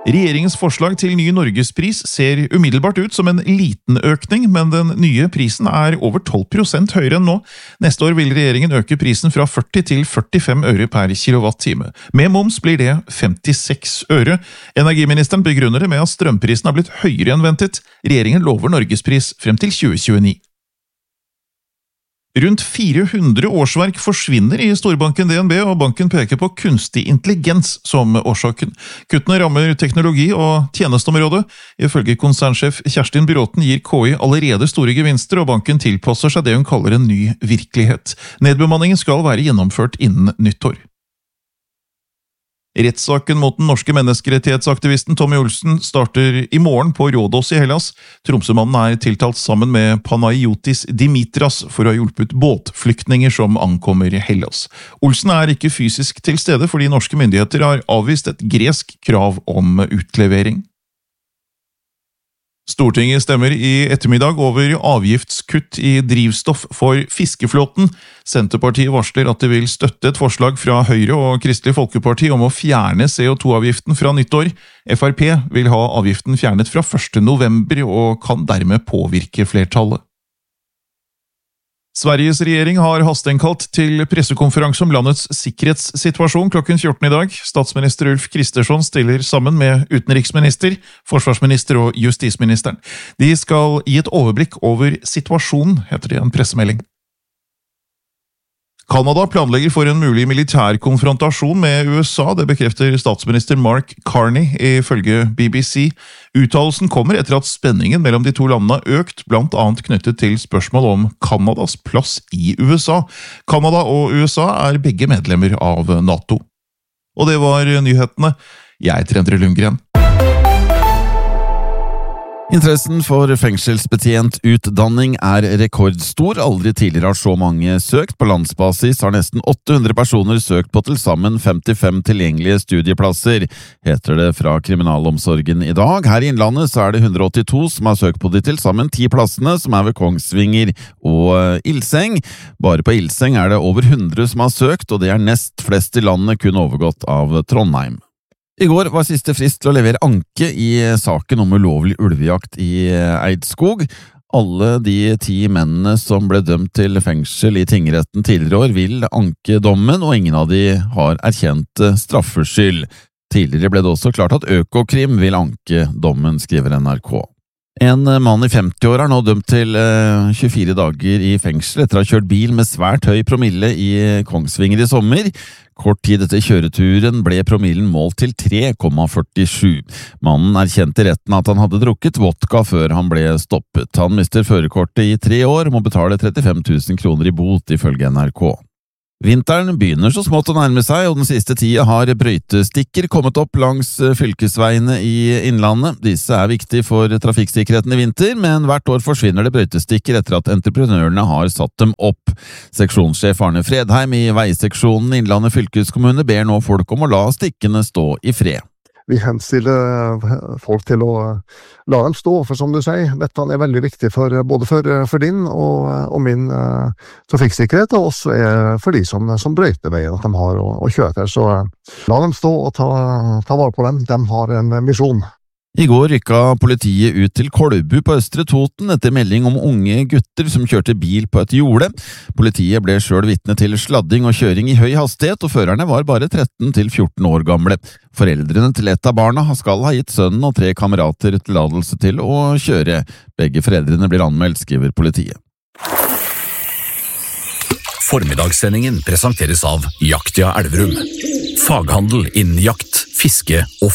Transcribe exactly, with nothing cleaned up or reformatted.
Regjeringens forslag til ny Norgespris ser umiddelbart ut som en liten økning, men den nye prisen er over tolv prosent høyere enn nå. Neste år vil regjeringen øke prisen fra førti til førtifem øre per kilowattime. Med moms blir det femtiseks øre. Energiministeren begrunner det med at strømprisen har blitt høyere enn ventet. Regjeringen lover Norgespris frem til tjue tjueni. Rundt fire hundre årsverk forsvinner i storbanken D N B, og banken peker på kunstig intelligens som årsaken. Kuttene rammer teknologi og tjenesteområdet. Ifølge konsernsjef Kjerstin Bråten gir K I allerede store gevinster, og banken tilpasser seg det hun kaller en ny virkelighet. Nedbemanningen skal være gjennomført innen nyttår. Rettssaken mot den norske menneskerettighetsaktivisten Tommy Olsen starter i morgen på Rhodos i Hellas. Tromsømannen er tiltalt sammen med Panayotis Dimitras for å ha hjulpet båtflyktninger som ankommer Hellas. Olsen er ikke fysisk til stede fordi norske myndigheter har avvist et gresk krav om utlevering. Stortinget stemmer i ettermiddag over avgiftskutt i drivstoff for fiskeflåten. Senterpartiet varsler at de vil støtte et forslag fra Høyre og Kristelig Folkeparti om å fjerne C O to avgiften fra nyttår. F R P vil ha avgiften fjernet fra første november og kan dermed påvirke flertallet. Sveriges regjering har hasteinnkalt til pressekonferanse om landets sikkerhetssituasjon klokken fjorten i dag. Statsminister Ulf Kristersson stiller sammen med utenriksminister, forsvarsminister og justisministeren. De skal gi et overblikk over situasjonen, heter det i en pressemelding. Kanada planlegger for en mulig militær konfrontasjon med U S A, det bekrefter statsminister Mark Carney ifølge B B C. Uttalelsen kommer etter at spenningen mellom de to landene har økt, blant annet knyttet til spørsmål om Kanadas plass i U S A. Kanada og U S A er begge medlemmer av NATO. Og det var nyhetene. Jeg heter Endre Lundgren. Interessen for fengselsbetjentutdanning er rekordstor. Aldri tidligere har så mange søkt. På landsbasis har nesten åtte hundre personer søkt på til sammen femtifem tilgjengelige studieplasser, heter det fra Kriminalomsorgen i dag. Her i Innlandet så er det hundre åttito som har søkt på de til sammen ti plassene, som er ved Kongsvinger og Ilseng. Bare på Ilseng er det over hundre som har søkt, og det er nest flest i landet, kun overgått av Trondheim. I går var siste frist til å levere anke i saken om ulovlig ulvejakt i Eidskog. Alle de ti mennene som ble dømt til fengsel i tingretten tidligere år vil anke dommen, og ingen av de har erkjent straffskyld. Tidligere ble det også klart at Økokrim vil anke dommen, skriver N R K. En mann i femti år er nå dømt til tjuefire dager i fengsel etter å ha kjørt bil med svært høy promille i Kongsvinger i sommer. Kort tid etter kjøreturen ble promillen målt til tre komma førtisju. Mannen erkjente i retten at han hadde drukket vodka før han ble stoppet. Han mister førerkortet i tre år og må betale trettifem tusen kroner i bot, ifølge N R K. Vinteren begynner så smått å nærme seg, og den siste tida har brøytestikker kommet opp langs fylkesveiene i Innlandet. Disse er viktige for trafikksikkerheten i vinter, men hvert år forsvinner det brøytestikker etter at entreprenørene har satt dem opp. Seksjonssjef Arne Fredheim i veiseksjonen Innlandet fylkeskommune ber nå folk om å la stikkene stå i fred. Vi henstiller folk til å la dem stå, for som du sier, dette er veldig viktig for, både for, for din og, og min uh, trafikksikkerhet, og også er for de som, som brøyter veien at de har å, å kjøre til. Så uh, la dem stå og ta, ta vare på dem. De har en misjon. I går rykka politiet ut til Kolbu på Østre Toten etter melding om unge gutter som kjørte bil på et jorde. Politiet ble selv vitne til sladding og kjøring i høy hastighet, og førerne var bare tretten til fjorten år gamle. Foreldrene til et av barna skal ha gitt sønnen og tre kamerater tillatelse til å kjøre. Begge foreldrene blir anmeldt, skriver politiet. Formiddagssendingen presenteres av Jaktia Elverum. Faghandel innen jakt, fiske og